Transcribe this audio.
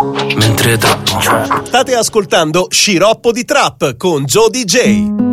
mentre trappo. State ascoltando Sciroppo di Trap con Joe DJ.